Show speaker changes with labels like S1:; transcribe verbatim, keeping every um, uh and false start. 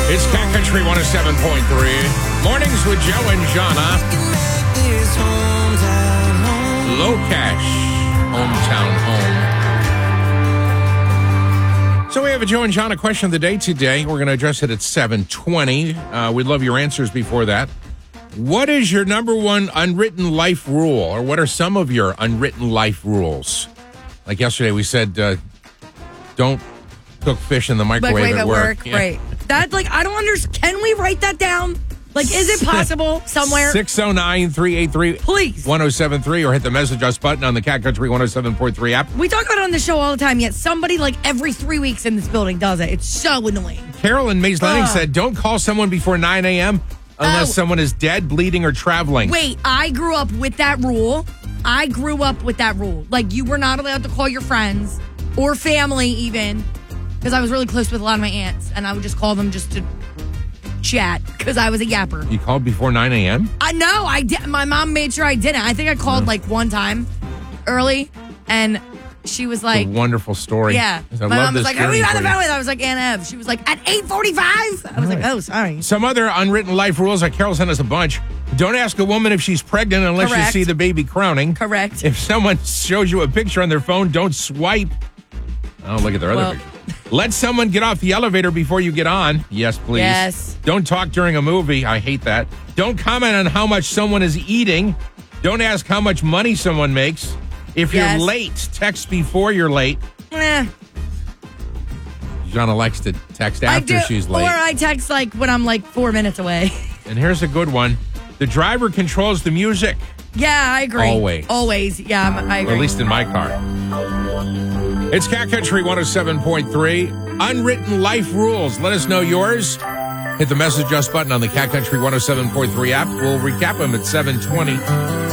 S1: It's Cat Country one oh seven point three. Mornings with Joe and Jana. Low Cash, hometown home. So we have a Joe and Jana question of the day today. We're going to address it at seven twenty. Uh, we'd love your answers before that. What is your number one unwritten life rule, or what are some of your unwritten life rules? Like yesterday, we said, uh, don't cook fish in the microwave,
S2: Microwave
S1: at
S2: at
S1: work.
S2: work,
S1: Yeah.
S2: right. That, like, I don't understand. Can we write that down? Like, is it possible somewhere?
S1: six oh nine, three eight three,
S2: Please.
S1: one oh seven three, or hit the message us button on the Cat Country one oh seven point three app.
S2: We talk about it on the show all the time, yet somebody, like, every three weeks in this building does it. It's so annoying.
S1: Carol in Mays Landing
S2: Ugh.
S1: said, don't call someone before nine a.m. unless
S2: Oh.
S1: someone is dead, bleeding, or traveling.
S2: Wait, I grew up with that rule. I grew up with that rule. Like, you were not allowed to call your friends or family even, because I was really close with a lot of my aunts, and I would just call them just to chat because I was a yapper.
S1: You called before nine a.m.?
S2: I know I did. My mom made sure I didn't. I think I called like one time early, and she was like,
S1: a wonderful story.
S2: "Yeah."
S1: I
S2: My
S1: love
S2: mom was
S1: this
S2: like, "Who are
S1: journey
S2: you on
S1: for
S2: the
S1: you.
S2: phone with?" I was like, "Aunt Ev." She was like, "At eight forty-five." I was like, "Oh, sorry."
S1: Some other unwritten life rules, like Carol sent us a bunch. Don't ask a woman if she's pregnant unless
S2: Correct.
S1: you see the baby crowning.
S2: Correct.
S1: If someone shows you a picture on their phone, don't swipe. Oh, look at their
S2: Well-
S1: other picture. Let someone get off the elevator before you get on. Yes, please.
S2: Yes.
S1: Don't talk during a movie. I hate that. Don't comment on how much someone is eating. Don't ask how much money someone makes. If
S2: Yes.
S1: you're late, text before you're late.
S2: Eh,
S1: Jana likes to text
S2: I
S1: after
S2: do,
S1: she's late.
S2: or I text like when I'm like four minutes away.
S1: And here's a good one. The driver controls the music,
S2: Yeah, I agree.
S1: Always.
S2: always. Yeah, I'm, I
S1: or
S2: agree.
S1: at least in my car. It's Cat Country one oh seven point three. Unwritten life rules. Let us know yours. Hit the message us button on the Cat Country one oh seven point three app. We'll recap them at seven twenty.